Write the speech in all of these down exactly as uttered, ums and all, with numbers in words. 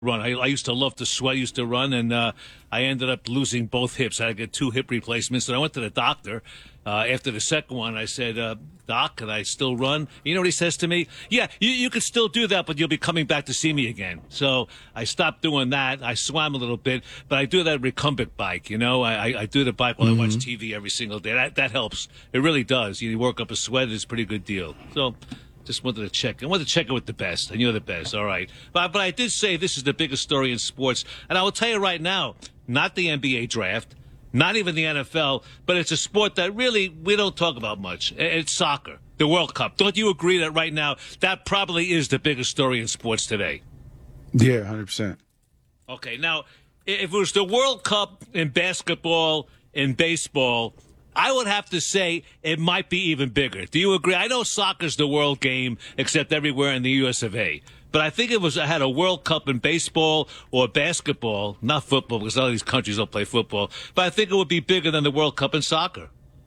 run. I, I used to love to sweat, used to run, and uh, I ended up losing both hips. I had to get two hip replacements, and I went to the doctor. Uh, after the second one, I said, uh, Doc, can I still run? You know what he says to me? Yeah, you, you can still do that, but you'll be coming back to see me again. So I stopped doing that. I swam a little bit, but I do that recumbent bike, you know. I, I, I do the bike while mm-hmm. I watch T V every single day. That, that helps. It really does. You work up a sweat. It's a pretty good deal. So just wanted to check. I wanted to check it with the best, and you're the best. All right. But, but I did say this is the biggest story in sports, and I will tell you right now, not the N B A draft, not even the N F L, but it's a sport that really we don't talk about much. It's soccer, the World Cup. Don't you agree that right now that probably is the biggest story in sports today? Yeah, one hundred percent. Okay, now, if it was the World Cup in basketball, in baseball, I would have to say it might be even bigger. Do you agree? I know soccer's the world game, except everywhere in the U S of A. But I think it was I had a World Cup in baseball or basketball, not football, because all these countries don't play football. But I think it would be bigger than the World Cup in soccer.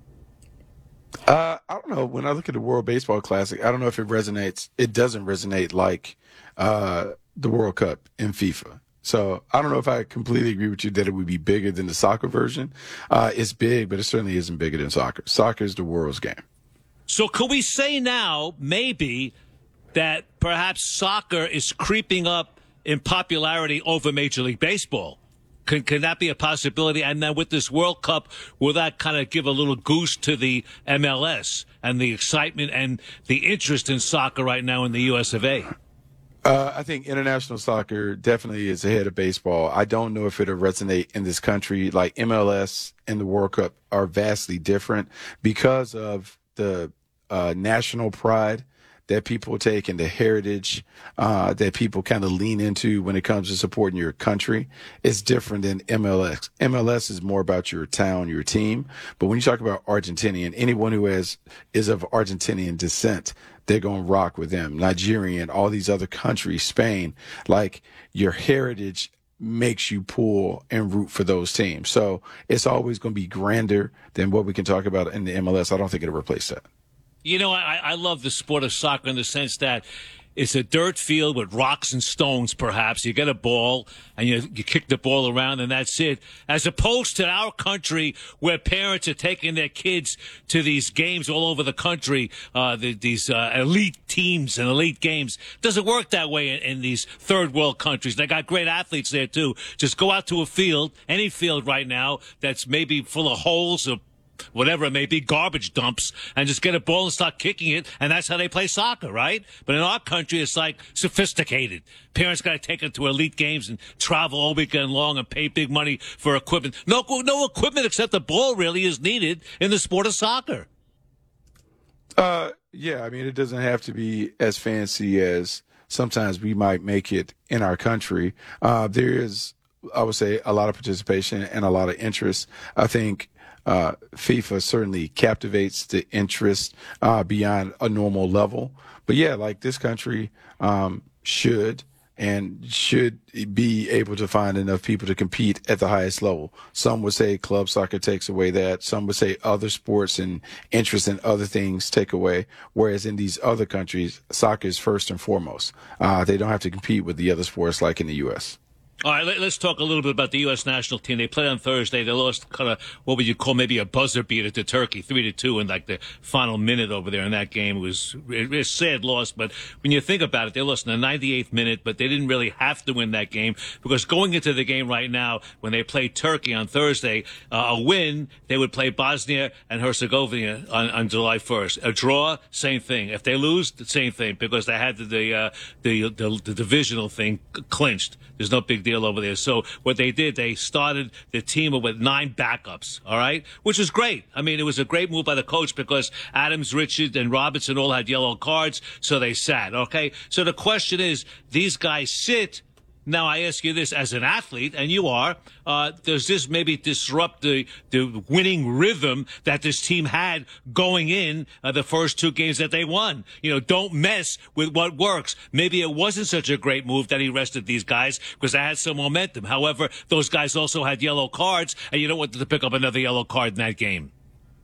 Uh, I don't know. When I look at the World Baseball Classic, I don't know if it resonates. It doesn't resonate like uh, the World Cup in FIFA. So I don't know if I completely agree with you that it would be bigger than the soccer version. Uh, it's big, but it certainly isn't bigger than soccer. Soccer is the world's game. So could we say now, maybe, that perhaps soccer is creeping up in popularity over Major League Baseball? Can, can that be a possibility? And then with this World Cup, will that kind of give a little goose to the M L S and the excitement and the interest in soccer right now in the U S of A? Uh, I think international soccer definitely is ahead of baseball. I don't know if it'll resonate in this country. Like M L S and the World Cup are vastly different because of the uh, national pride that people take and the heritage uh, that people kind of lean into when it comes to supporting your country. It's different than M L S. M L S is more about your town, your team. But when you talk about Argentinian, anyone who has is of Argentinian descent, they're going to rock with them. Nigerian, all these other countries, Spain, like your heritage makes you pull and root for those teams. So it's always going to be grander than what we can talk about in the M L S. I don't think it'll replace that. You know, I, I love the sport of soccer in the sense that it's a dirt field with rocks and stones, perhaps. You get a ball, and you, you kick the ball around, and that's it. As opposed to our country, where parents are taking their kids to these games all over the country, uh, the, these uh, elite teams and elite games. Doesn't work that way in, in these third world countries. They got great athletes there, too. Just go out to a field, any field right now, that's maybe full of holes or whatever it may be, garbage dumps, and just get a ball and start kicking it, and that's how they play soccer, right? But in our country, it's like sophisticated. Parents got to take them to elite games and travel all weekend long and pay big money for equipment. No, no equipment except the ball really is needed in the sport of soccer. Uh, yeah, I mean, it doesn't have to be as fancy as sometimes we might make it in our country. Uh, there is, I would say, a lot of participation and a lot of interest. I think Uh, FIFA certainly captivates the interest uh, beyond a normal level. But yeah, like this country um, should and should be able to find enough people to compete at the highest level. Some would say club soccer takes away that. Some would say other sports and interest in other things take away. Whereas in these other countries, soccer is first and foremost. Uh, they don't have to compete with the other sports like in the U S All right, let, let's talk a little bit about the U S national team. They played on Thursday. They lost kind of what would you call maybe a buzzer beater to Turkey, three to two, in like the final minute over there in that game. It was it was a sad loss, but when you think about it, they lost in the ninety-eighth minute, but they didn't really have to win that game because going into the game right now, when they played Turkey on Thursday, uh, a win, they would play Bosnia and Herzegovina on, on July first. A draw, same thing. If they lose, the same thing because they had the the, uh, the, the, the divisional thing clinched. There's no big deal over there. So what they did, they started the team with nine backups, all right, which is great. I mean, it was a great move by the coach because Adams, Richard, and Robinson all had yellow cards, so they sat, okay? So the question is, these guys sit. Now, I ask you this as an athlete, and you are, uh, does this maybe disrupt the, the winning rhythm that this team had going in uh, the first two games that they won? You know, don't mess with what works. Maybe it wasn't such a great move that he rested these guys because they had some momentum. However, those guys also had yellow cards, and you don't want to pick up another yellow card in that game.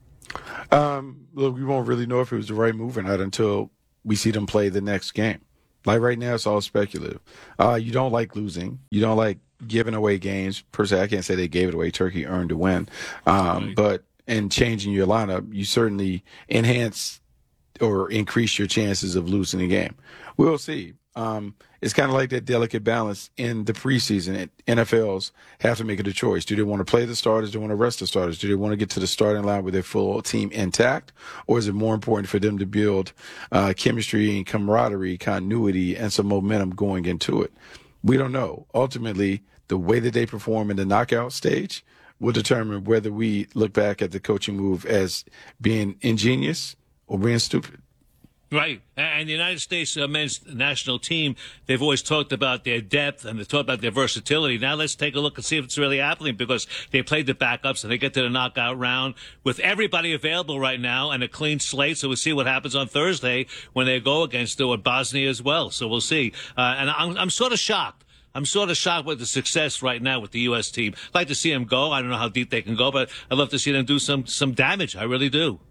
Um, look, we won't really know if it was the right move or not until we see them play the next game. Like right now, it's all speculative. Uh, you don't like losing. You don't like giving away games. Per se, I can't say they gave it away. Turkey earned to win. Um, Right. but in changing your lineup, you certainly enhance or increase your chances of losing the game. We'll see. Um, it's kind of like that delicate balance in the preseason. N F Ls have to make it a choice. Do they want to play the starters? Do they want to rest the starters? Do they want to get to the starting line with their full team intact? Or is it more important for them to build uh, chemistry and camaraderie, continuity, and some momentum going into it? We don't know. Ultimately, the way that they perform in the knockout stage will determine whether we look back at the coaching move as being ingenious or being stupid. Right. And the United States uh, men's national team, they've always talked about their depth and they've talked about their versatility. Now let's take a look and see if it's really happening, because they played the backups and they get to the knockout round with everybody available right now and a clean slate. So we'll see what happens on Thursday when they go against uh, Bosnia as well. So we'll see. Uh, and I'm, I'm sort of shocked. I'm sort of shocked with the success right now with the U S team. I'd like to see them go. I don't know how deep they can go, but I'd love to see them do some, some damage. I really do.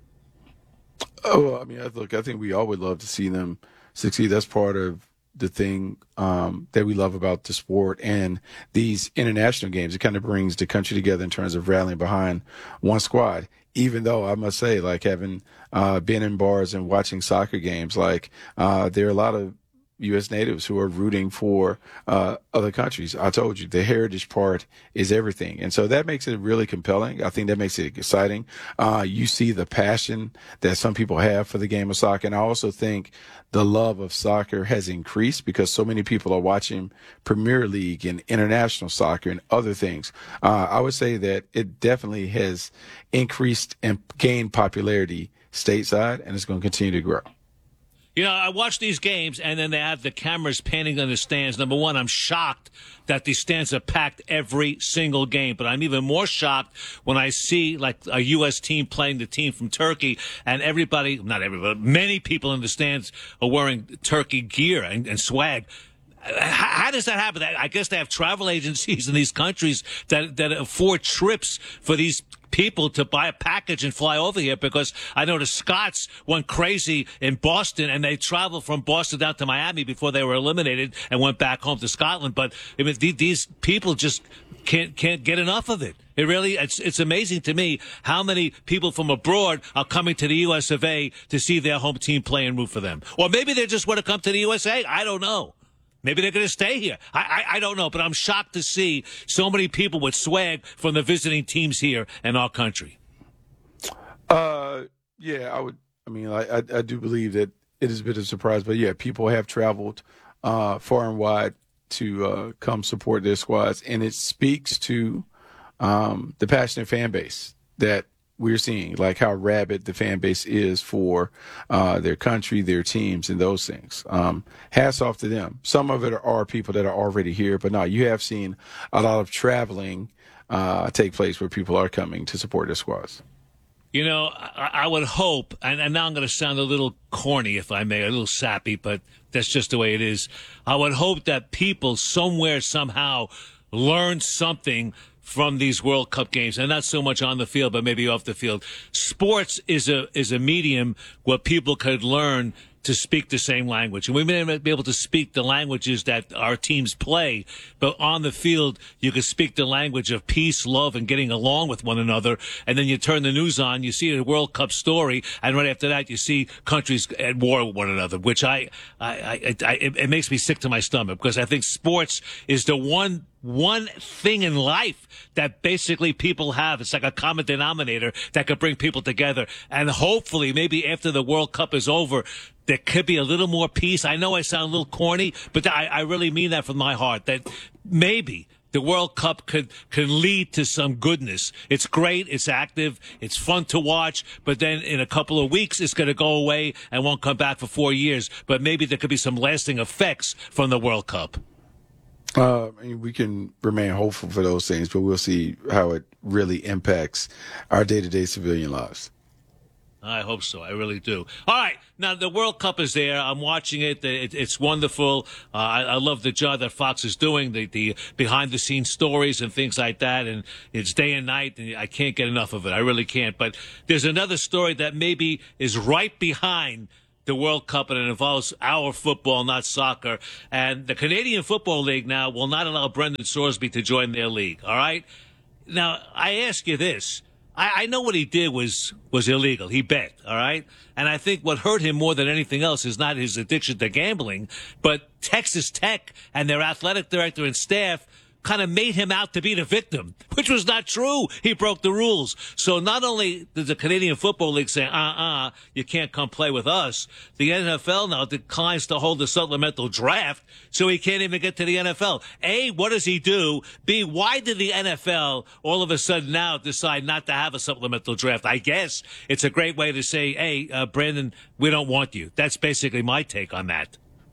Oh, well, I mean, I- look, I think we all would love to see them succeed. That's part of the thing um, that we love about the sport and these international games. It kind of brings the country together in terms of rallying behind one squad. Even though I must say, like having uh, been in bars and watching soccer games, like uh, there are a lot of U S natives who are rooting for uh, other countries. I told you the heritage part is everything. And so that makes it really compelling. I think that makes it exciting. Uh, you see the passion that some people have for the game of soccer. And I also think the love of soccer has increased because so many people are watching Premier League and international soccer and other things. Uh, I would say that it definitely has increased and gained popularity stateside, and it's going to continue to grow. You know, I watch these games, and then they have the cameras panning on the stands. Number one, I'm shocked that these stands are packed every single game. But I'm even more shocked when I see, like, a U S team playing the team from Turkey, and everybody, not everybody, many people in the stands are wearing Turkey gear and, and swag. How, how does that happen? I guess they have travel agencies in these countries that, that afford trips for these people to buy a package and fly over here, because I know the Scots went crazy in Boston and they traveled from Boston down to Miami before they were eliminated and went back home to Scotland. But I mean, these people just can't can't get enough of it. It really, it's it's amazing to me how many people from abroad are coming to the U S of A to see their home team play and root for them. Or maybe they just want to come to the U S A. I don't know. Maybe they're going to stay here. I, I I don't know, but I'm shocked to see so many people with swag from the visiting teams here in our country. Uh, yeah, I would. I mean, I, I, I do believe that it is a bit of a surprise, but yeah, people have traveled uh, far and wide to uh, come support their squads, and it speaks to um, the passionate fan base that we're seeing, like how rabid the fan base is for uh, their country, their teams, and those things. Um, hats off to them. Some of it are people that are already here, but no, you have seen a lot of traveling uh, take place where people are coming to support their squads. You know, I, I would hope, and, and now I'm going to sound a little corny, if I may, a little sappy, but that's just the way it is. I would hope that people somewhere, somehow, learn something from these World Cup games, and not so much on the field, but maybe off the field. Sports is a is a medium where people could learn to speak the same language. And we may not be able to speak the languages that our teams play, but on the field, you can speak the language of peace, love, and getting along with one another. And then you turn the news on, you see a World Cup story, and right after that, you see countries at war with one another, which I, I, I, I it, it makes me sick to my stomach, because I think sports is the one one thing in life that basically people have. It's like a common denominator that could bring people together. And hopefully, maybe after the World Cup is over, there could be a little more peace. I know I sound a little corny, but I, I really mean that from my heart, that maybe the World Cup could, could lead to some goodness. It's great. It's active. It's fun to watch. But then in a couple of weeks, it's going to go away and won't come back for four years. But maybe there could be some lasting effects from the World Cup. Uh, I mean, we can remain hopeful for those things, but we'll see how it really impacts our day-to-day civilian lives. I hope so. I really do. All right. Now, the World Cup is there. I'm watching it. it it's wonderful. Uh, I, I love the job that Fox is doing, the, the behind-the-scenes stories and things like that. And it's day and night, and I can't get enough of it. I really can't. But there's another story that maybe is right behind the World Cup, and it involves our football, not soccer. And the Canadian Football League now will not allow Brendan Sorsby to join their league. All right. Now, I ask you this. I, I know what he did was was illegal. He bet. All right. And I think what hurt him more than anything else is not his addiction to gambling, but Texas Tech and their athletic director and staff kind of made him out to be the victim, which was not true. He broke the rules. So not only did the Canadian Football League say, uh-uh, you can't come play with us, the N F L now declines to hold a supplemental draft, so he can't even get to the N F L. A, what does he do? B, why did the N F L all of a sudden now decide not to have a supplemental draft? I guess it's a great way to say, hey, uh, Brandon, we don't want you. That's basically my take on that.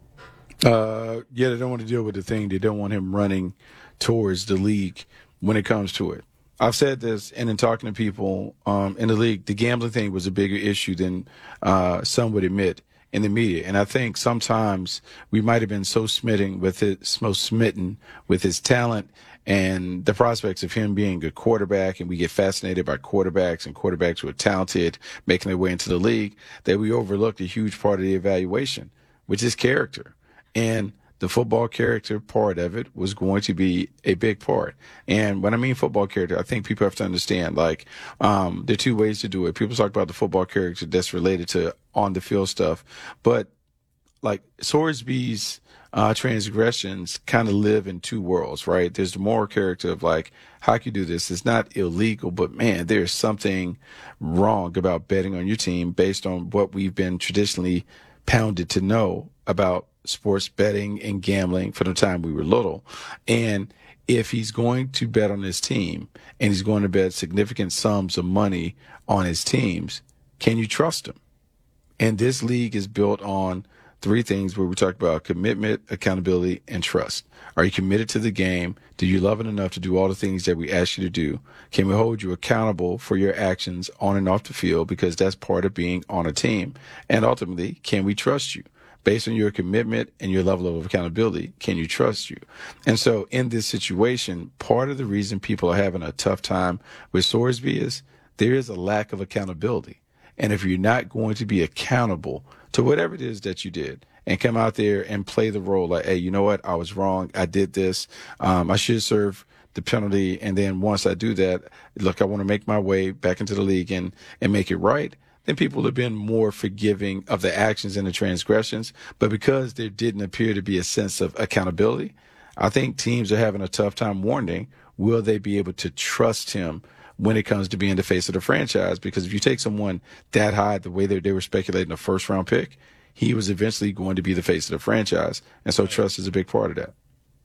Uh, yeah, they don't want to deal with the thing. They don't want him running towards the league when it comes to it. I've said this, and in talking to people um, in the league, the gambling thing was a bigger issue than uh, some would admit in the media. And I think sometimes we might have been so smitten with it, so smitten with his talent and the prospects of him being a quarterback, and we get fascinated by quarterbacks and quarterbacks who are talented, making their way into the league, that we overlooked a huge part of the evaluation, which is character. And the football character part of it was going to be a big part. And when I mean football character, I think people have to understand, like, um, there are two ways to do it. People talk about the football character that's related to on the field stuff, but like Sorsby's uh, transgressions kind of live in two worlds, right? There's the moral character of like, how can you do this? It's not illegal, but man, there's something wrong about betting on your team based on what we've been traditionally pounded to know about sports betting and gambling from the time we were little. And if he's going to bet on his team and he's going to bet significant sums of money on his teams, can you trust him? And this league is built on three things where we talk about commitment, accountability, and trust. Are you committed to the game? Do you love it enough to do all the things that we ask you to do? Can we hold you accountable for your actions on and off the field? Because that's part of being on a team. And ultimately, can we trust you? Based on your commitment and your level of accountability, can you trust you? And so in this situation, part of the reason people are having a tough time with Sorsby is there is a lack of accountability. And if you're not going to be accountable to whatever it is that you did and come out there and play the role like, hey, you know what? I was wrong. I did this. Um, I should serve the penalty. And then once I do that, look, I want to make my way back into the league and, and make it right. Then people have been more forgiving of the actions and the transgressions. But because there didn't appear to be a sense of accountability, I think teams are having a tough time wondering, will they be able to trust him when it comes to being the face of the franchise? Because if you take someone that high, the way that they were speculating a first round pick, he was eventually going to be the face of the franchise. And so trust is a big part of that.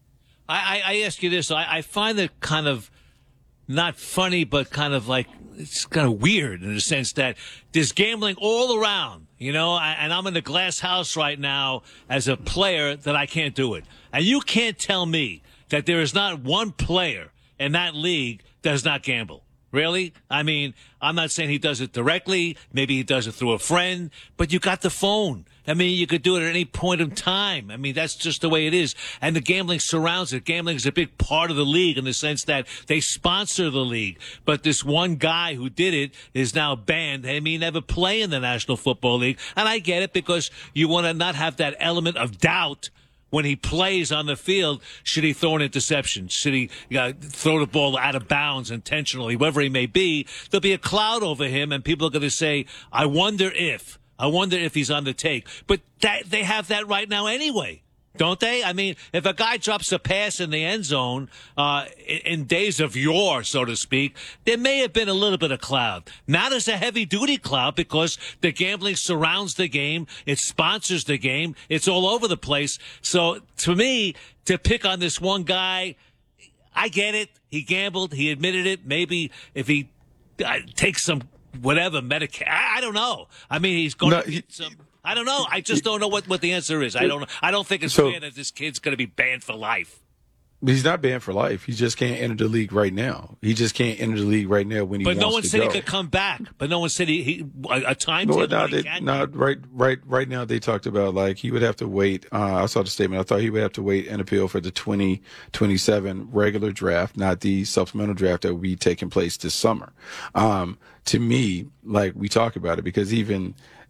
I, I ask you this. I, I find it kind of not funny, but kind of like it's kind of weird in the sense that there's gambling all around, you know, and I'm in the glass house right now as a player that I can't do it. And you can't tell me that there is not one player in that league that does not gamble. Really? I mean, I'm not saying he does it directly. Maybe he does it through a friend, but you got the phone. I mean, you could do it at any point in time. I mean, that's just the way it is. And the gambling surrounds it. Gambling is a big part of the league in the sense that they sponsor the league. But this one guy who did it is now banned. I mean, never play in the National Football League. And I get it because you want to not have that element of doubt when he plays on the field. Should he throw an interception? Should he uh, throw the ball out of bounds intentionally? Whoever he may be, there'll be a cloud over him, and people are going to say, I wonder if, I wonder if he's on the take. But that, they have that right now anyway, don't they? I mean, if a guy drops a pass in the end zone uh, in, in days of yore, so to speak, there may have been a little bit of cloud. Not as a heavy-duty cloud because the gambling surrounds the game. It sponsors the game. It's all over the place. So, to me, to pick on this one guy, I get it. He gambled. He admitted it. Maybe if he uh, takes some whatever medication, I, I don't know. I mean, he's going no, to he, get some. I don't know. I just don't know what, what the answer is. I don't know. I don't think it's so, fair that this kid's going to be banned for life. He's not banned for life. He just can't enter the league right now. He just can't enter the league right now when he but wants to no one to said go. he could come back. But no one said he, he a, a time No, table. no, he they, can no, right, right, right now they talked about like he would have to wait. Uh, I saw the statement. I thought he would have to wait and appeal for the twenty twenty-seven regular draft, not the supplemental draft that will be taking place this summer. Um, to me, like we talk about it because even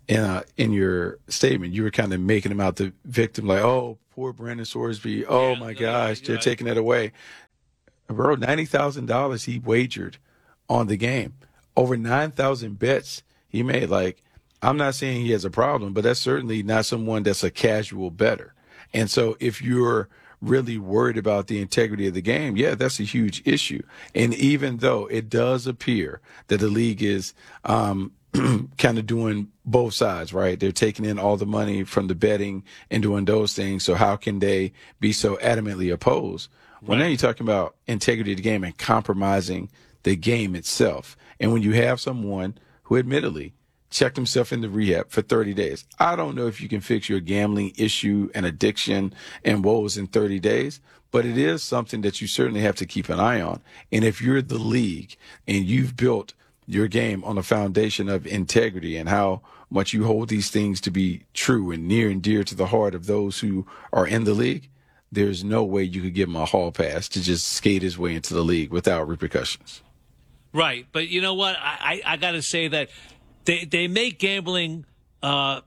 in uh, in your statement, you were kind of making him out the victim, like, oh, poor Brandon Sorsby. Oh, Yeah, my yeah, gosh, yeah, they're yeah. taking it away. Bro, ninety thousand dollars he wagered on the game. Over nine thousand bets he made. Like, I'm not saying he has a problem, but that's certainly not someone that's a casual bettor. And so if you're really worried about the integrity of the game, yeah, that's a huge issue. And even though it does appear that the league is um, kind of doing both sides, right? They're taking in all the money from the betting and doing those things. So how can they be so adamantly opposed? Well, now you're talking about integrity of the game and compromising the game itself. And when you have someone who admittedly checked himself into rehab for thirty days, I don't know if you can fix your gambling issue and addiction and woes in thirty days, but it is something that you certainly have to keep an eye on. And if you're the league and you've built your game on a foundation of integrity and how much you hold these things to be true and near and dear to the heart of those who are in the league, there's no way you could give him a hall pass to just skate his way into the league without repercussions. Right, but you know what? I, I, I got to say that they they make gambling. Uh,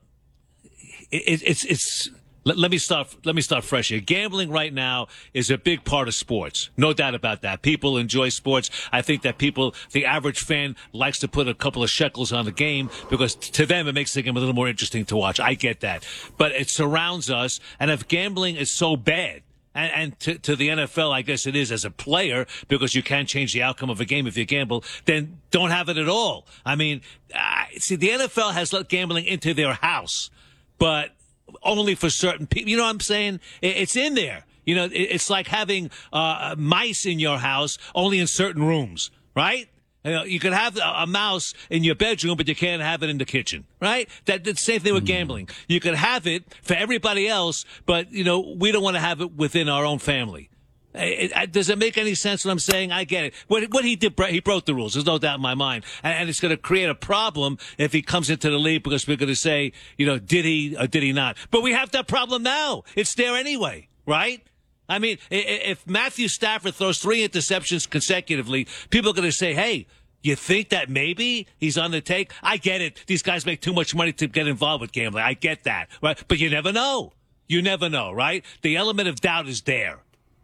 it, it's it's. Let, let me start. Let me start fresh here. Gambling right now is a big part of sports, no doubt about that. People enjoy sports. I think that people, the average fan, likes to put a couple of shekels on the game because to them it makes the game a little more interesting to watch. I get that, but it surrounds us, and if gambling is so bad. And, and to, to the N F L, I guess it is as a player, because you can't change the outcome of a game if you gamble, then don't have it at all. I mean, uh, see, the N F L has let gambling into their house, but only for certain people. You know what I'm saying? It, it's in there. You know, it, it's like having uh, mice in your house, only in certain rooms, right? You know, you could have a, a mouse in your bedroom, but you can't have it in the kitchen, right? That, that's the same thing with gambling. You could have it for everybody else, but, you know, we don't want to have it within our own family. It, it, does it make any sense what I'm saying? I get it. What, what he did, he broke the rules. There's no doubt in my mind. And, and it's going to create a problem if he comes into the league because we're going to say, you know, did he or did he not? But we have that problem now. It's there anyway, right? I mean, if Matthew Stafford throws three interceptions consecutively, people are going to say, hey, you think that maybe he's on the take? I get it. These guys make too much money to get involved with gambling. I get that, right? But you never know. You never know, right? The element of doubt is there.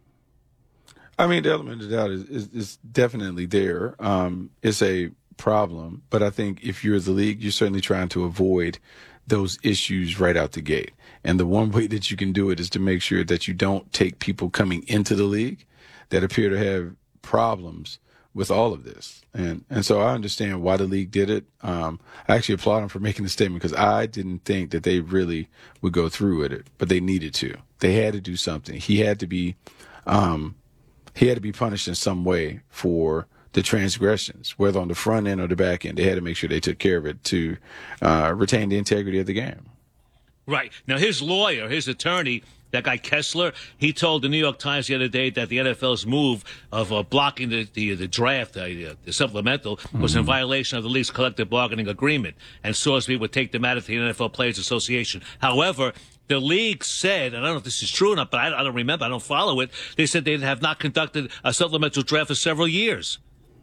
I mean, the element of doubt is, is, is definitely there. Um, it's a problem, but I think if you're the league, you're certainly trying to avoid those issues right out the gate. And the one way that you can do it is to make sure that you don't take people coming into the league that appear to have problems with all of this. And and so I understand why the league did it. Um, I actually applaud them for making the statement because I didn't think that they really would go through with it, but they needed to. They had to do something. He had to be um, he had to be punished in some way for the transgressions, whether on the front end or the back end. They had to make sure they took care of it to uh, retain the integrity of the game. Right. Now, his lawyer, his attorney, that guy Kessler, he told the New York Times the other day that the N F L's move of uh, blocking the, the, the draft, uh, the supplemental, was mm-hmm. in violation of the league's collective bargaining agreement, and Sorsby would take the matter to the N F L Players Association. However, the league said, and I don't know if this is true or not, but I, I don't remember, I don't follow it, they said they have not conducted a supplemental draft for several years.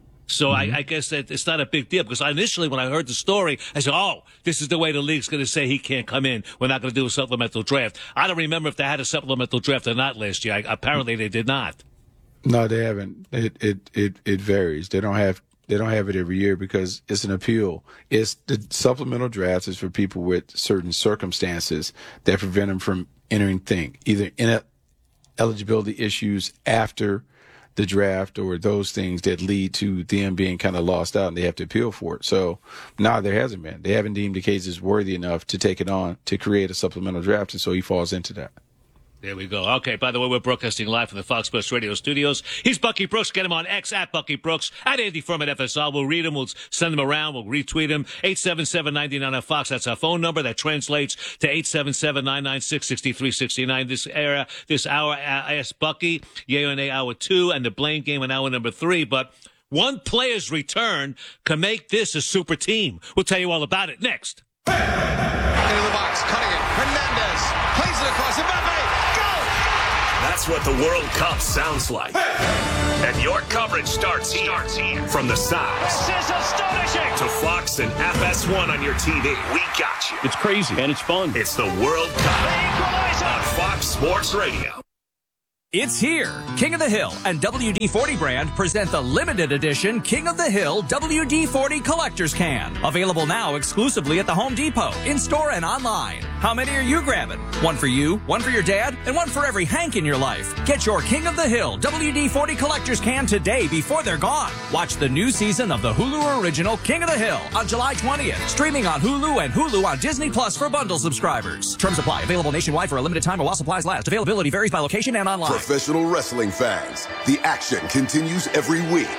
So mm-hmm. I, I guess that it's not a big deal because initially when I heard the story, I said, oh, this is the way the league's going to say he can't come in. We're not going to do a supplemental draft. I don't remember if they had a supplemental draft or not last year. I, apparently they did not. No, they haven't. It, it, it, it varies. They don't have, they don't have it every year because it's an appeal. It's the supplemental draft is for people with certain circumstances that prevent them from entering thing, either in eligibility issues after the draft or those things that lead to them being kind of lost out and they have to appeal for it. So, no, nah, there hasn't been. They haven't deemed the cases worthy enough to take it on to create a supplemental draft, and so he falls into that. There we go. Okay, by the way, we're broadcasting live from the Fox Sports Radio studios. He's Bucky Brooks. Get him on X at Bucky Brooks, at Andy Furman F S R. We'll read him. We'll send him around. We'll retweet him. eight seven seven, nine nine on Fox. That's our phone number. That translates to eight seven seven, nine nine six, six three six nine. This era, this hour, Ask Bucky. Yay or nay, hour two, and the blame game in hour number three. But one player's return can make this a super team. We'll tell you all about it next. Into the box, cutting it. Hernandez plays it across. Mbappe. That's what the World Cup sounds like. And your coverage starts here. Starts here. From the sides. This is astonishing. To Fox and F S one on your T V. We got you. It's crazy and it's fun. It's the World Cup on Fox Sports Radio. It's here. King of the Hill and W D forty brand present the limited edition King of the Hill W D forty Collector's Can. Available now exclusively at the Home Depot, in-store and online. How many are you grabbing? One for you, one for your dad, and one for every Hank in your life. Get your King of the Hill W D forty Collector's Can today before they're gone. Watch the new season of the Hulu original King of the Hill on July twentieth. Streaming on Hulu and Hulu on Disney Plus for bundle subscribers. Terms apply. Available nationwide for a limited time while supplies last. Availability varies by location and online. Professional wrestling fans, the action continues every week.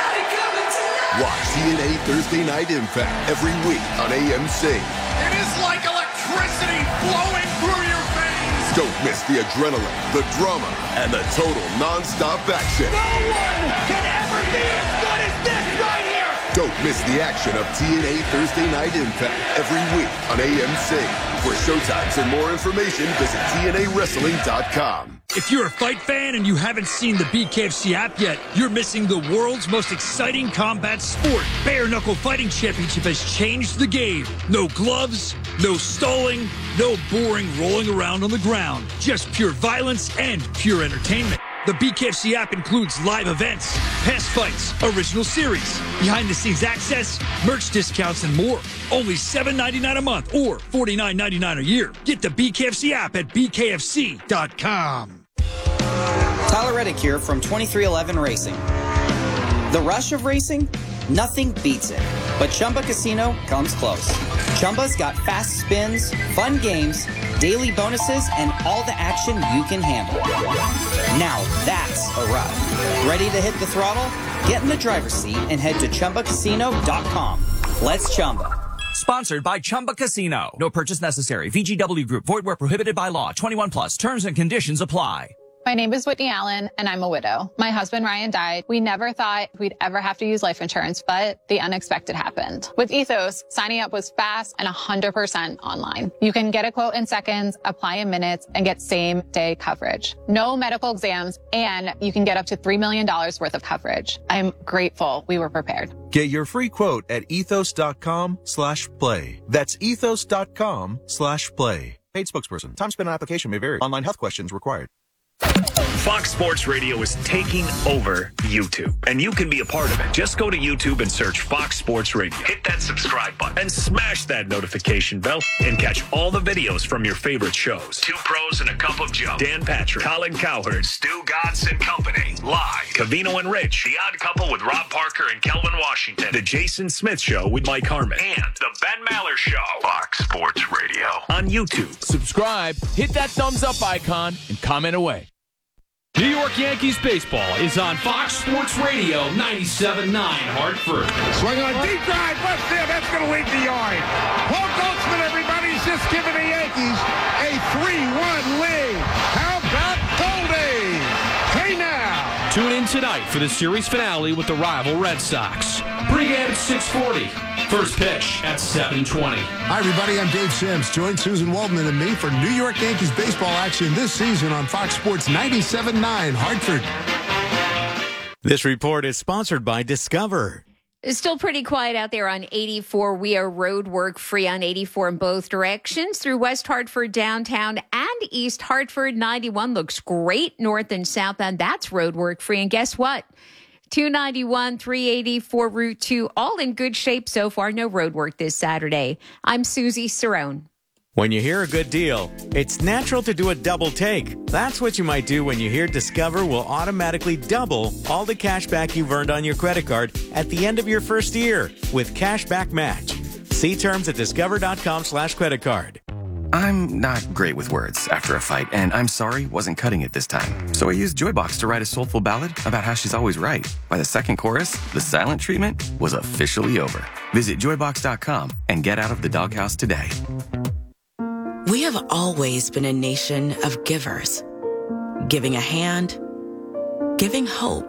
Watch T N A Thursday Night Impact every week on A M C. It is like electricity flowing through your veins. Don't miss the adrenaline, the drama, and the total non-stop action. No one can ever be as good as this right here. Don't miss the action of T N A Thursday Night Impact every week on A M C. For showtimes and more information, visit T N A wrestling dot com. If you're a fight fan and you haven't seen the B K F C app yet, you're missing the world's most exciting combat sport. Bare Knuckle Fighting Championship has changed the game. No gloves, no stalling, no boring rolling around on the ground. Just pure violence and pure entertainment. The B K F C app includes live events, past fights, original series, behind-the-scenes access, merch discounts, and more. Only seven ninety-nine a month or forty-nine ninety-nine a year. Get the B K F C app at B K F C dot com. Tyler Reddick here from twenty-three eleven Racing. The rush of racing? Nothing beats it. But Chumba Casino comes close. Chumba's got fast spins, fun games, daily bonuses, and all the action you can handle. Now that's a ride. Ready to hit the throttle? Get in the driver's seat and head to Chumba Casino dot com. Let's Chumba. Sponsored by Chumba Casino. No purchase necessary. V G W Group. Void where prohibited by law. twenty-one plus. Terms and conditions apply. My name is Whitney Allen, and I'm a widow. My husband, Ryan, died. We never thought we'd ever have to use life insurance, but the unexpected happened. With Ethos, signing up was fast and one hundred percent online. You can get a quote in seconds, apply in minutes, and get same-day coverage. No medical exams, and you can get up to three million dollars worth of coverage. I'm grateful we were prepared. Get your free quote at ethos.com slash play. That's ethos.com slash play. Paid spokesperson. Time spent on application may vary. Online health questions required. Fox Sports Radio is taking over YouTube, and you can be a part of it. Just go to YouTube and search Fox Sports Radio. Hit that subscribe button and smash that notification bell and catch all the videos from your favorite shows. Two Pros and a Cup of Joe, Dan Patrick, Colin Cowherd, Stu Gatz and Company, Live, Cavino and Rich, The Odd Couple with Rob Parker and Kelvin Washington, The Jason Smith Show with Mike Harmon, and The Ben Maller Show. Fox Sports Radio on YouTube. Subscribe, hit that thumbs up icon, and comment away. New York Yankees baseball is on Fox Sports Radio ninety-seven point nine Hartford. Swing on deep drive, left there, that's going to lead the yard. Paul Goldschmidt, everybody's just giving the Yankees a three one lead. How about Goldie? Hey now. Tune in tonight for the series finale with the rival Red Sox. Pre-game at six forty. First pitch at seven twenty. Hi, everybody. I'm Dave Sims. Join Susan Waldman and me for New York Yankees baseball action this season on Fox Sports ninety-seven point nine Hartford. This report is sponsored by Discover. It's still pretty quiet out there on eighty-four. We are road work free on eighty-four in both directions through West Hartford, downtown, and East Hartford. ninety-one looks great north and southbound. That's road work free. And guess what? two ninety-one, three eighty-four, Route two, all in good shape so far. No road work this Saturday. I'm Susie Cerrone. When you hear a good deal, it's natural to do a double take. That's what you might do when you hear Discover will automatically double all the cash back you've earned on your credit card at the end of your first year with Cashback Match. See terms at discover.com slash credit card. I'm not great with words after a fight, and I'm sorry wasn't cutting it this time. So I used Joybox to write a soulful ballad about how she's always right. By the second chorus, the silent treatment was officially over. Visit joybox dot com and get out of the doghouse today. We have always been a nation of givers. Giving a hand, giving hope,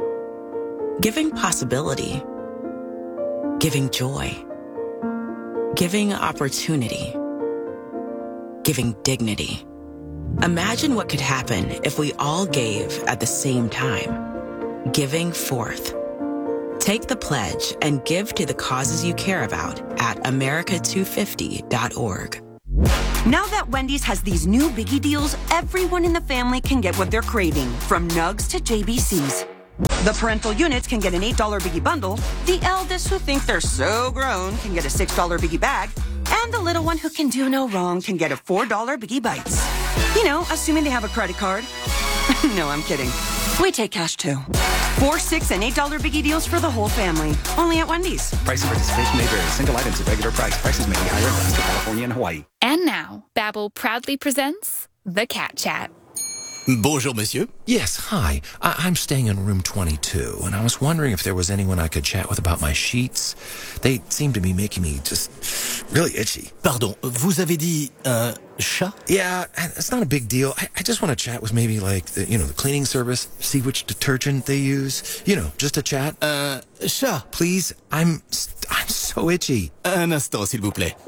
giving possibility, giving joy, giving opportunity, giving dignity. Imagine what could happen if we all gave at the same time. Giving forth. Take the pledge and give to the causes you care about at America two fifty dot org. Now that Wendy's has these new biggie deals, everyone in the family can get what they're craving, from nugs to J B Cs. The parental units can get an eight dollar biggie bundle, the eldest who think they're so grown can get a six dollar biggie bag, and the little one who can do no wrong can get a four dollar biggie bites. You know, assuming they have a credit card. No, I'm kidding. We take cash too. Four, six, and eight dollar biggie deals for the whole family. Only at Wendy's. Price and participation may vary. Single items at regular price. Prices may be higher in Alaska, California, and Hawaii. And now, Babbel proudly presents The Cat Chat. Bonjour, monsieur. Yes, hi. I- I'm staying in room twenty-two, and I was wondering if there was anyone I could chat with about my sheets. They seem to be making me just really itchy. Pardon, vous avez dit un chat? Yeah, it's not a big deal. I, I just want to chat with maybe like the, you know, the cleaning service, see which detergent they use. You know, just a chat. Un chat? Please, I'm I'm so itchy. Un instant, s'il vous plaît.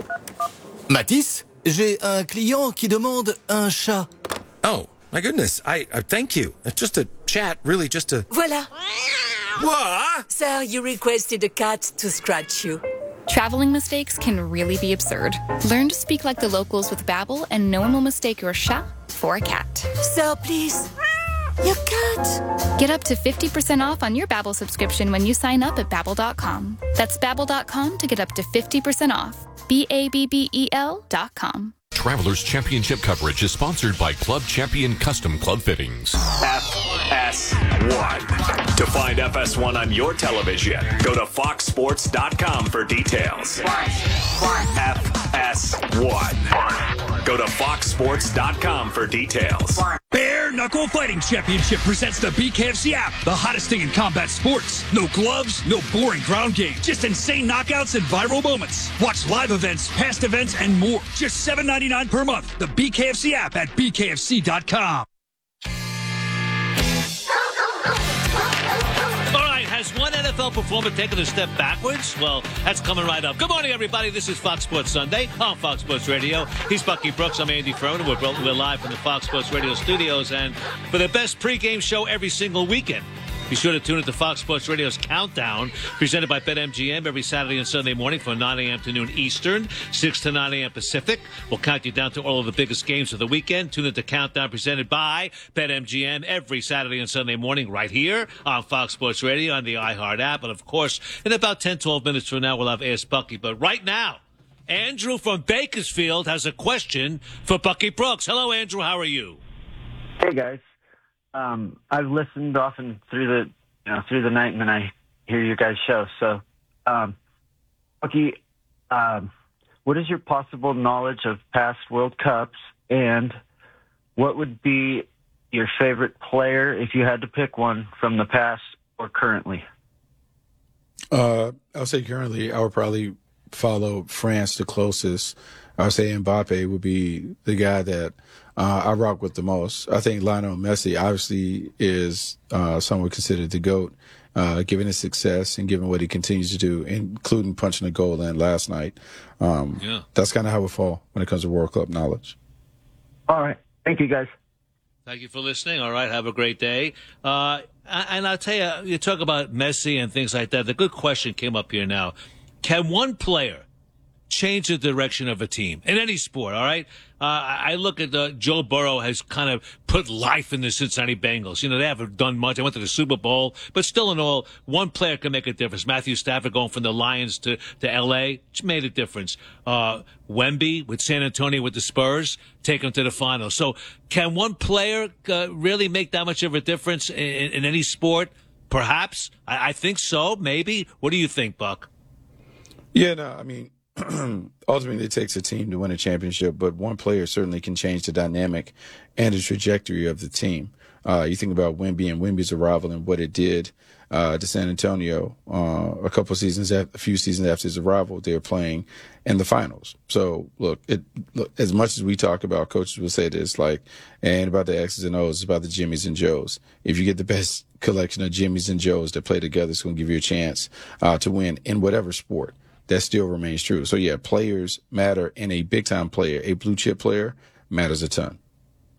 Mathis, j'ai un client qui demande un chat. Oh. My goodness, I, I thank you. It's just a chat, really just a... Voila. What? Sir, you requested a cat to scratch you. Traveling mistakes can really be absurd. Learn to speak like the locals with Babbel, and no one will mistake your chat for a cat. Sir, please. Your cat. Get up to fifty percent off on your Babbel subscription when you sign up at Babbel dot com. That's Babbel dot com to get up to fifty percent off. B A B B E L dot com. Travelers Championship coverage is sponsored by Club Champion Custom Club Fittings. F S one. To find F S one on your television, go to fox sports dot com for details. F S one. Go to fox sports dot com for details. Bare Knuckle Fighting Championship presents the B K F C app, the hottest thing in combat sports. No gloves, no boring ground game, just insane knockouts and viral moments. Watch live events, past events, and more. Just seven ninety-nine per month. The B K F C app at B K F C dot com. Has one N F L performer taken a step backwards? Well, that's coming right up. Good morning, everybody. This is Fox Sports Sunday on Fox Sports Radio. He's Bucky Brooks. I'm Andy Frohn. We're, we're live from the Fox Sports Radio studios. And for the best pregame show every single weekend, be sure to tune into Fox Sports Radio's Countdown, presented by BetMGM every Saturday and Sunday morning from nine a.m. to noon Eastern, six to nine a.m. Pacific. We'll count you down to all of the biggest games of the weekend. Tune into Countdown, presented by BetMGM every Saturday and Sunday morning right here on Fox Sports Radio on the iHeart app. And, of course, in about ten, twelve minutes from now, we'll have Ask Bucky. But right now, Andrew from Bakersfield has a question for Bucky Brooks. Hello, Andrew. How are you? Hey, guys. Um, I've listened often through the, you know, through the night, and then I hear your guys' show. So, um, Bucky, um, what is your possible knowledge of past World Cups, and what would be your favorite player if you had to pick one from the past or currently? Uh, I'll say currently, I would probably follow France the closest. I would say Mbappe would be the guy that uh, I rock with the most. I think Lionel Messi obviously is uh, someone considered the GOAT, uh, given his success and given what he continues to do, including punching a goal in last night. Um, yeah. That's kind of how it fall when it comes to World Cup knowledge. All right. Thank you, guys. Thank you for listening. All right. Have a great day. Uh, and I'll tell you, you talk about Messi and things like that. The good question came up here now. Can one player change the direction of a team in any sport? All right. Uh, I look at the Joe Burrow has kind of put life in the Cincinnati Bengals. You know, they haven't done much. They went to the Super Bowl, but still in all, one player can make a difference. Matthew Stafford going from the Lions to, to L A made a difference. Uh, Wemby with San Antonio with the Spurs, take them to the finals. So can one player uh, really make that much of a difference in, in any sport? Perhaps. I, I think so. Maybe. What do you think, Buck? Yeah, no, I mean, ultimately, it takes a team to win a championship, but one player certainly can change the dynamic and the trajectory of the team. Uh, you think about Wemby and Wemby's arrival and what it did uh, to San Antonio uh, a couple of seasons, after, a few seasons after his arrival, they were playing in the finals. So, look, it look, as much as we talk about, coaches will say this, like, and about the X's and O's, it's about the Jimmys and Joes. If you get the best collection of Jimmys and Joes that play together, it's going to give you a chance uh, to win in whatever sport. That still remains true. So, yeah, players matter, and a big-time player, a blue-chip player, matters a ton.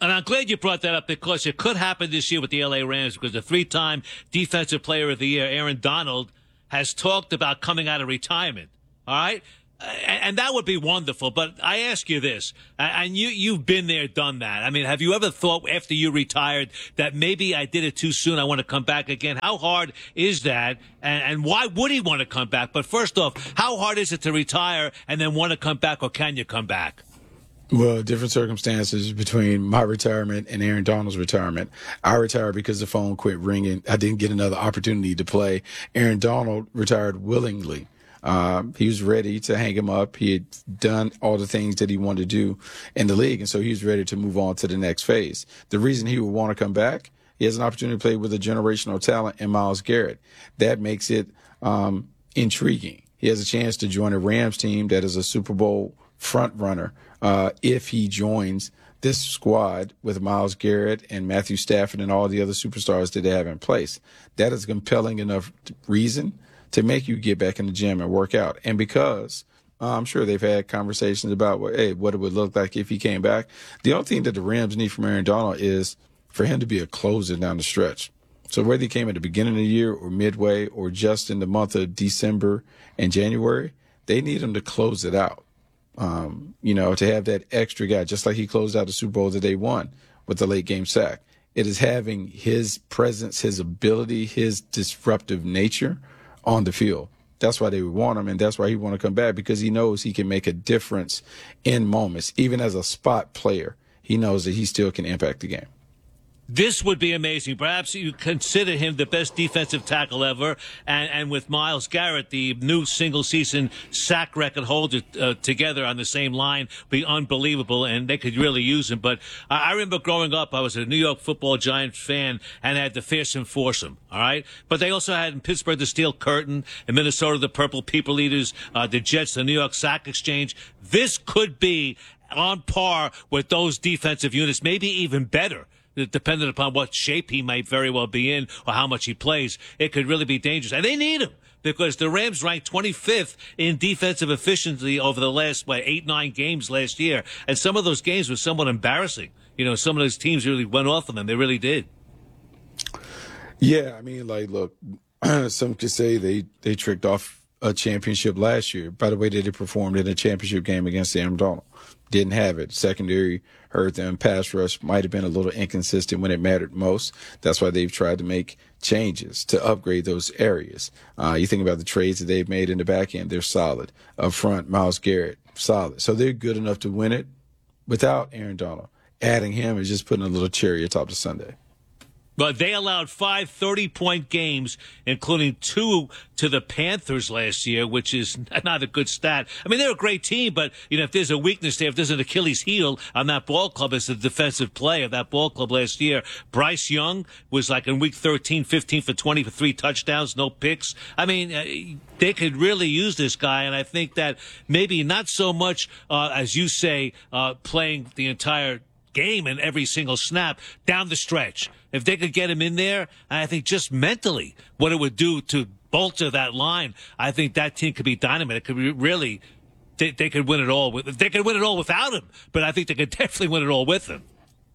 And I'm glad you brought that up because it could happen this year with the L A Rams because the three-time Defensive Player of the Year, Aaron Donald, has talked about coming out of retirement. All right? And that would be wonderful. But I ask you this, and you, you've been there, done that. I mean, have you ever thought after you retired that maybe I did it too soon, I want to come back again? How hard is that? And, and why would he want to come back? But first off, how hard is it to retire and then want to come back, or can you come back? Well, different circumstances between my retirement and Aaron Donald's retirement. I retired because the phone quit ringing. I didn't get another opportunity to play. Aaron Donald retired willingly. Um, he was ready to hang him up. He had done all the things that he wanted to do in the league, and so he was ready to move on to the next phase. The reason he would want to come back, he has an opportunity to play with a generational talent in Myles Garrett. That makes it um, intriguing. He has a chance to join a Rams team that is a Super Bowl front runner uh, if he joins this squad with Myles Garrett and Matthew Stafford and all the other superstars that they have in place. That is a compelling enough reason to make you get back in the gym and work out. And because uh, I'm sure they've had conversations about, well, hey, what it would look like if he came back. The only thing that the Rams need from Aaron Donald is for him to be a closer down the stretch. So whether he came at the beginning of the year or midway or just in the month of December and January, they need him to close it out. Um, you know, to have that extra guy, just like he closed out the Super Bowl that they won with the late game sack. It is having his presence, his ability, his disruptive nature on the field. That's why they would want him, and that's why he want to come back, because he knows he can make a difference in moments. Even as a spot player, he knows that he still can impact the game. This would be amazing. Perhaps you consider him the best defensive tackle ever, and, and with Myles Garrett, the new single-season sack record holder, uh, together on the same line, be unbelievable, and they could really use him. But I, I remember growing up, I was a New York Football Giants fan and had the fearsome foursome, all right? But they also had in Pittsburgh the Steel Curtain, in Minnesota the Purple People Eaters, uh, the Jets, the New York Sack Exchange. This could be on par with those defensive units, maybe even better. Depending upon what shape he might very well be in or how much he plays, it could really be dangerous. And they need him because the Rams ranked twenty-fifth in defensive efficiency over the last, what, eight, nine games last year. And some of those games were somewhat embarrassing. You know, some of those teams really went off on them. They really did. Yeah, I mean, like, look, some could say they, they tricked off a championship last year by the way that they performed in a championship game against Aaron Donald. Didn't have it. Secondary hurt them. Pass rush might have been a little inconsistent when it mattered most. That's why they've tried to make changes to upgrade those areas. Uh, you think about the trades that they've made in the back end, they're solid. Up front, Myles Garrett, solid. So they're good enough to win it without Aaron Donald. Adding him is just putting a little cherry atop the sundae. But they allowed five thirty-point games, including two to the Panthers last year, which is not a good stat. I mean, they're a great team, but, you know, if there's a weakness there, if there's an Achilles heel on that ball club, it's the defensive play of that ball club last year. Bryce Young was like in week thirteen, fifteen for twenty for three touchdowns, no picks. I mean, uh, they could really use this guy, and I think that maybe not so much, uh, as you say, uh, playing the entire game and every single snap down the stretch. If they could get him in there, I think just mentally what it would do to bolster that line, I think that team could be dynamite. It could be really, they, they could win it all. With, they could win it all without him, but I think they could definitely win it all with him.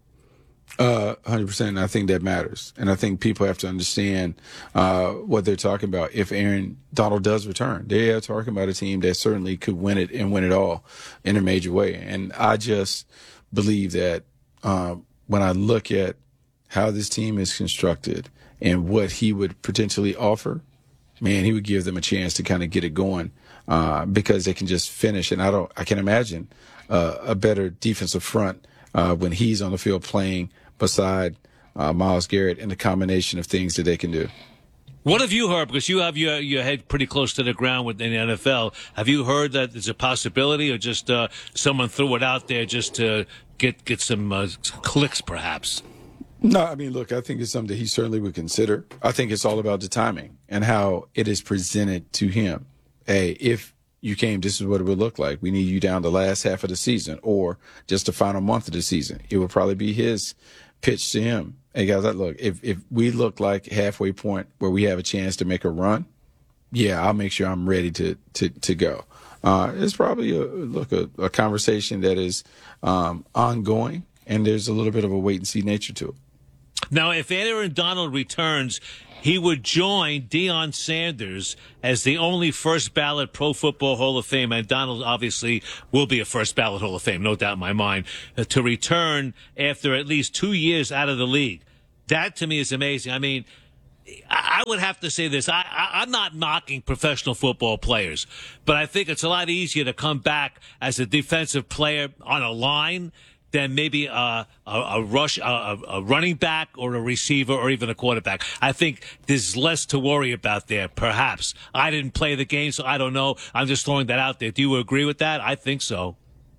Uh, one hundred percent. I think that matters. And I think people have to understand uh, what they're talking about. If Aaron Donald does return, they are talking about a team that certainly could win it and win it all in a major way. And I just believe that uh, when I look at how this team is constructed and what he would potentially offer, man, he would give them a chance to kind of get it going uh, because they can just finish. And I don't, I can imagine uh, a better defensive front uh, when he's on the field playing beside uh, Myles Garrett and the combination of things that they can do. What have you heard? Because you have your your head pretty close to the ground within the N F L. Have you heard that there's a possibility, or just uh, someone threw it out there just to get get some uh, clicks, perhaps? No, I mean, look, I think it's something that he certainly would consider. I think it's all about the timing and how it is presented to him. Hey, if you came, this is what it would look like. We need you down the last half of the season or just the final month of the season. It would probably be his pitch to him. Hey, guys, look, if, if we look like halfway point where we have a chance to make a run, yeah, I'll make sure I'm ready to to, to go. Uh, it's probably, a, look, a, a conversation that is um, ongoing. and there's a little bit of a wait-and-see nature to it. Now, if Aaron Donald returns, he would join Deion Sanders as the only first-ballot Pro Football Hall of Fame, and Donald obviously will be a first-ballot Hall of Fame, no doubt in my mind, uh, to return after at least two years out of the league. That, to me, is amazing. I mean, I, I would have to say this. I, I, I'm not knocking professional football players, but I think it's a lot easier to come back as a defensive player on a line than maybe a, a, a rush, a, a running back or a receiver or even a quarterback. I think there's less to worry about there, perhaps. I didn't play the game, so I don't know. I'm just throwing that out there. Do you agree with that? I think so.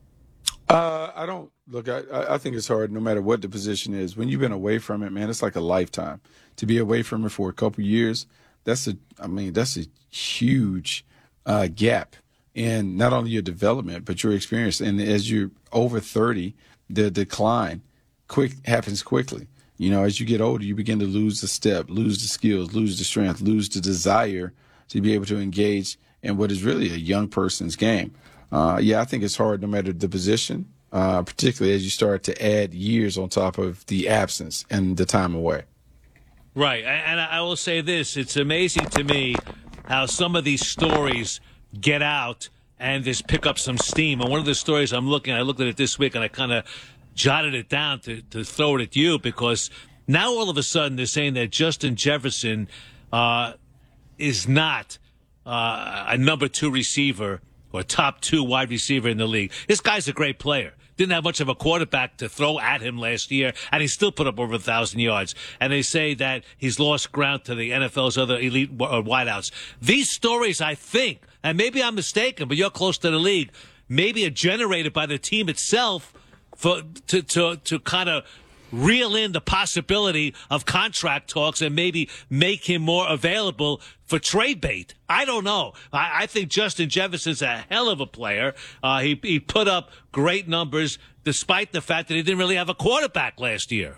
Uh, I don't. Look, I, I think it's hard no matter what the position is. When you've been away from it, man, it's like a lifetime. To be away from it for a couple years, that's a, I mean, that's a huge uh, gap in not only your development, but your experience. And as you're over thirty, the decline quick happens quickly. You know, as you get older, you begin to lose the step, lose the skills, lose the strength, lose the desire to be able to engage in what is really a young person's game. Uh, yeah, I think it's hard no matter the position, uh, particularly as you start to add years on top of the absence and the time away. Right. And I will say this. It's amazing to me how some of these stories get out and just pick up some steam. And one of the stories I'm looking at, I looked at it this week and I kind of jotted it down to, to throw it at you, because now all of a sudden they're saying that Justin Jefferson uh, is not uh, a number two receiver or top two wide receiver in the league. This guy's a great player. Didn't have much of a quarterback to throw at him last year, and he still put up over a thousand yards. And they say that he's lost ground to the N F L's other elite wideouts. These stories, I think, and maybe I'm mistaken, but you're close to the league, maybe are generated by the team itself for to to to kind of reel in the possibility of contract talks and maybe make him more available for trade bait. I don't know. I, I think Justin Jefferson's a hell of a player. Uh, he, he put up great numbers despite the fact that he didn't really have a quarterback last year.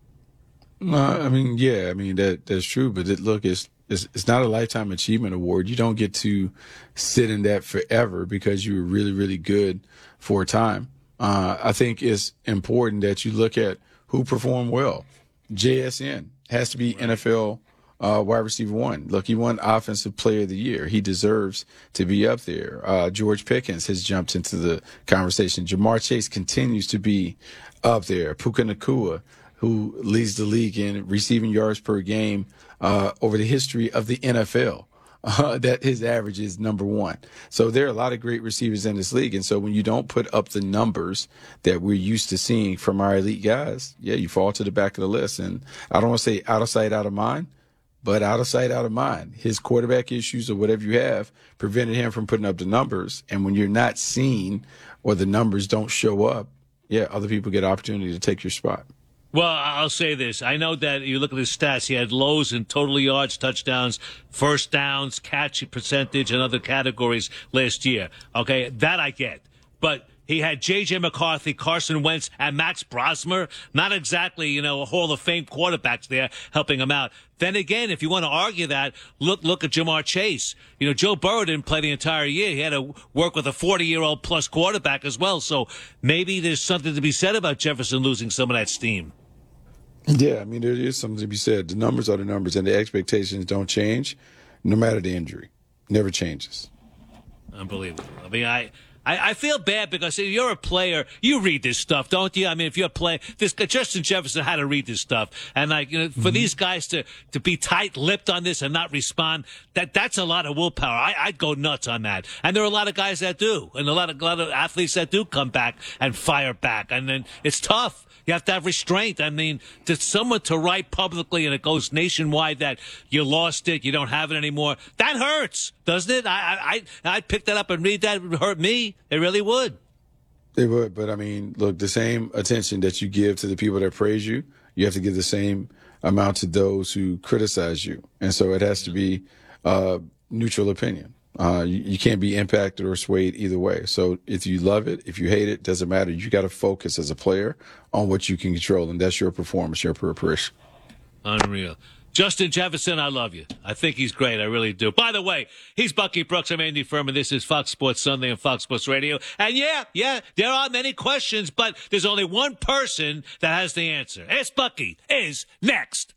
No, I mean, yeah, I mean, that that's true. But it, look, it's, it's it's not a lifetime achievement award. You don't get to sit in that forever because you were really, really good for a time. Uh, I think it's important that you look at who performed well. J S N has to be right. N F L uh, wide receiver one. Look, he won Offensive Player of the Year. He deserves to be up there. Uh, George Pickens has jumped into the conversation. Jamar Chase continues to be up there. Puka Nacua, who leads the league in receiving yards per game uh, over the history of the N F L. Uh, that his average is number one. So there are a lot of great receivers in this league. And so when you don't put up the numbers that we're used to seeing from our elite guys, yeah, you fall to the back of the list. And I don't want to say out of sight, out of mind, but out of sight, out of mind. His quarterback issues or whatever you have prevented him from putting up the numbers. And when you're not seen or the numbers don't show up, yeah, other people get opportunity to take your spot. Well, I'll say this. I know that you look at his stats. He had lows in total yards, touchdowns, first downs, catch percentage, and other categories last year. Okay, that I get. But he had J J McCarthy, Carson Wentz, and Max Brosmer. Not exactly, you know, a Hall of Fame quarterbacks there helping him out. Then again, if you want to argue that, look look at Jamar Chase. You know, Joe Burrow didn't play the entire year. He had to work with a forty-year-old plus quarterback as well. So maybe there's something to be said about Jefferson losing some of that steam. Yeah, I mean, there is something to be said. The numbers are the numbers, and the expectations don't change no matter the injury. Never changes. Unbelievable. I mean, I... I, I feel bad because you're a player. You read this stuff, don't you? I mean, if you're a player, this Justin Jefferson had to read this stuff, and like you know, for mm-hmm. these guys to to be tight-lipped on this and not respond, that that's a lot of willpower. I, I'd go nuts on that. And there are a lot of guys that do, and a lot of a lot of athletes that do come back and fire back, and then it's tough. You have to have restraint. I mean, to someone to write publicly and it goes nationwide that you lost it, you don't have it anymore, that hurts, doesn't it? I I I'd pick that up and read that. It would hurt me. It really would. It would, but I mean, look, the same attention that you give to the people that praise you, you have to give the same amount to those who criticize you. And so it has to be uh, neutral opinion. Uh, you, you can't be impacted or swayed either way. So if you love it, if you hate it, doesn't matter. You got to focus as a player on what you can control, and that's your performance, your preparation. Unreal. Justin Jefferson, I love you. I think he's great. I really do. By the way, he's Bucky Brooks. I'm Andy Furman. This is Fox Sports Sunday on Fox Sports Radio. And yeah, yeah, there are many questions, but there's only one person that has the answer. Ask Bucky is next.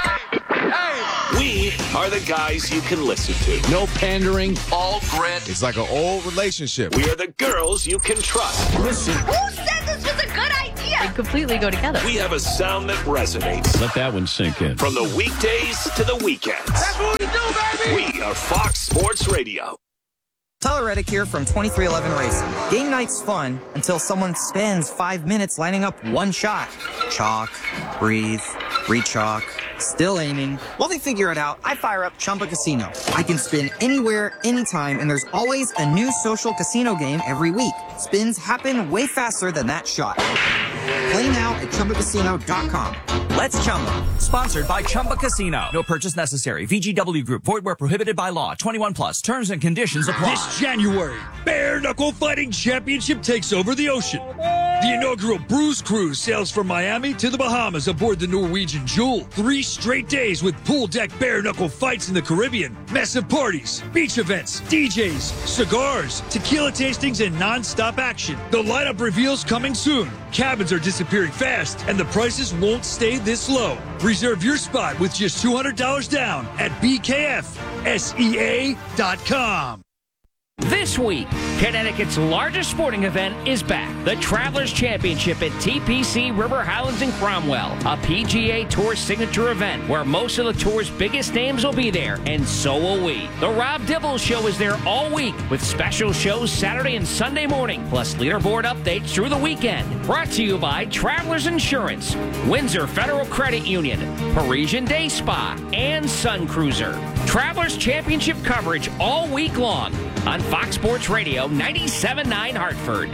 We are the guys you can listen to. No pandering, all grit. It's like an old relationship. We are the girls you can trust. Listen. Who said this was a good idea? They completely go together. We have a sound that resonates. Let that one sink in. From the weekdays to the weekends. That's what we do, baby! We are Fox Sports Radio. Tyler Reddick here from twenty-three eleven Racing. Game night's fun until someone spends five minutes lining up one shot. Chalk, breathe, re-chalk, still aiming. While they figure it out, I fire up Chumba Casino. I can spin anywhere, anytime, and there's always a new social casino game every week. Spins happen way faster than that shot. Play now at Chumba Casino dot com. Let's Chumba. Sponsored by Chumba Casino. No purchase necessary. V G W Group. Void where prohibited by law. twenty-one plus. Terms and conditions apply. This January, Bare Knuckle Fighting Championship takes over the ocean. The inaugural Bruise Cruise sails from Miami to the Bahamas aboard the Norwegian Jewel. Three straight days with pool deck bare knuckle fights in the Caribbean. Massive parties, beach events, D Js, cigars, tequila tastings, and non-stop action. The lineup reveals coming soon. Cabins are disappearing fast, and the prices won't stay this low. Reserve your spot with just two hundred dollars down at B K F S E A dot com. This week, Connecticut's largest sporting event is back. The Travelers Championship at T P C River Highlands in Cromwell, a P G A Tour signature event where most of the Tour's biggest names will be there, and so will we. The Rob Dibble Show is there all week with special shows Saturday and Sunday morning, plus leaderboard updates through the weekend. Brought to you by Travelers Insurance, Windsor Federal Credit Union, Parisian Day Spa, and Sun Cruiser. Travelers Championship coverage all week long on Fox Sports Radio ninety-seven point nine Hartford.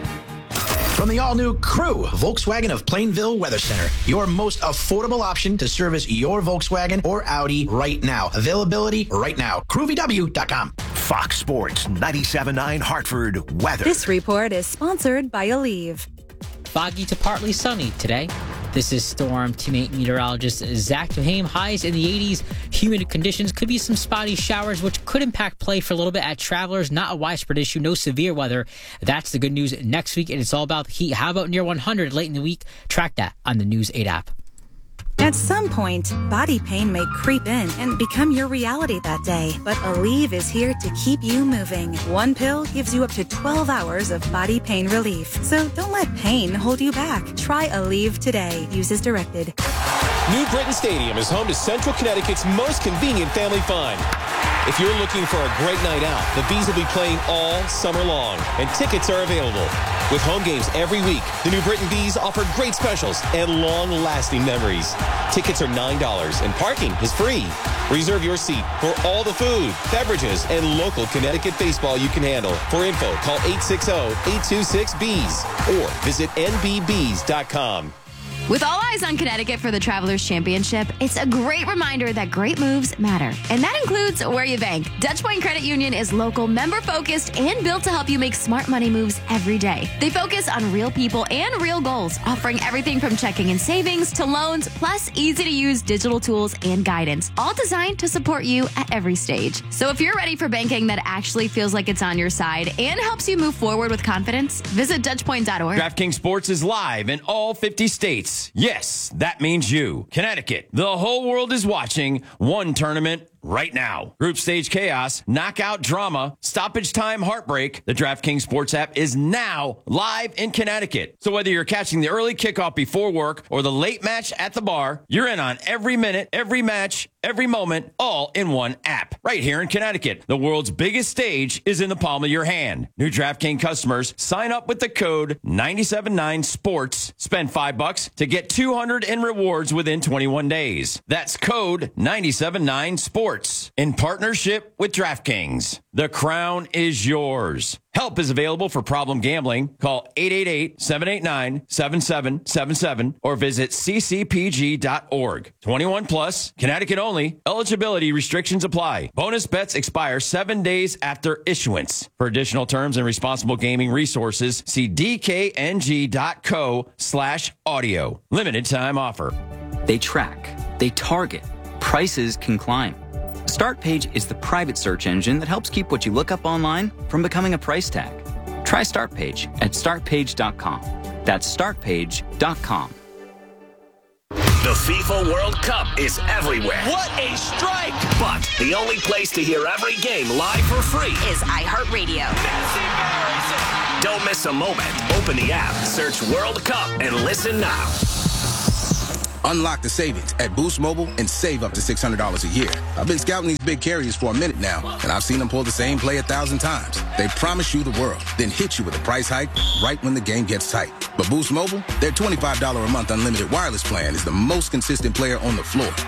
From the all-new Crew, Volkswagen of Plainville Weather Center, your most affordable option to service your Volkswagen or Audi right now. Availability right now. crew v w dot com. Fox Sports ninety-seven point nine Hartford weather. This report is sponsored by Aleve. Foggy to partly sunny today. This is Storm Teammate Meteorologist Zach Duhame. Highs in the eighties. Humid conditions. Could be some spotty showers, which could impact play for a little bit at Travelers. Not a widespread issue. No severe weather. That's the good news next week, and it's all about the heat. How about near one hundred late in the week? Track that on the News eight app. At some point, body pain may creep in and become your reality that day. But Aleve is here to keep you moving. One pill gives you up to twelve hours of body pain relief. So don't let pain hold you back. Try Aleve today. Use as directed. New Britain Stadium is home to Central Connecticut's most convenient family fun. If you're looking for a great night out, the Bees will be playing all summer long, and tickets are available. With home games every week, the New Britain Bees offer great specials and long-lasting memories. Tickets are nine dollars, and parking is free. Reserve your seat for all the food, beverages, and local Connecticut baseball you can handle. For info, call eight six zero, eight two six, B E E S or visit N B bees dot com. With all eyes on Connecticut for the Travelers Championship, it's a great reminder that great moves matter. And that includes where you bank. Dutch Point Credit Union is local, member-focused, and built to help you make smart money moves every day. They focus on real people and real goals, offering everything from checking and savings to loans, plus easy-to-use digital tools and guidance, all designed to support you at every stage. So if you're ready for banking that actually feels like it's on your side and helps you move forward with confidence, visit Dutch Point dot org. DraftKings Sports is live in all fifty states. Yes, that means you. Connecticut. The whole world is watching one tournament right now. Group stage chaos, knockout drama, stoppage time heartbreak. The DraftKings Sports app is now live in Connecticut. So whether you're catching the early kickoff before work or the late match at the bar, you're in on every minute, every match, every moment, all in one app. Right here in Connecticut. The world's biggest stage is in the palm of your hand. New DraftKings customers sign up with the code nine seven nine sports. Spend five bucks to get two hundred in rewards within twenty-one days. That's code nine seven nine sports. In partnership with DraftKings. The crown is yours. Help is available for problem gambling. Call eight eight eight, seven eight nine, seven seven seven seven or visit c c p g dot org. twenty-one plus, Connecticut only. Eligibility restrictions apply. Bonus bets expire seven days after issuance. For additional terms and responsible gaming resources, see d k n g dot co slash audio. Limited time offer. They track. They target. prices can climb. Startpage is the private search engine that helps keep what you look up online from becoming a price tag. Try Startpage at start page dot com. That's start page dot com. The FIFA World Cup is everywhere. What a strike! But the only place to hear every game live for free is iHeartRadio. Don't miss a moment. Open the app, search World Cup, and listen now. Unlock the savings at Boost Mobile and save up to six hundred dollars a year. I've been scouting these big carriers for a minute now, and I've seen them pull the same play a thousand times. They promise you the world, then hit you with a price hike right when the game gets tight. But Boost Mobile, their twenty-five dollars a month unlimited wireless plan is the most consistent player on the floor.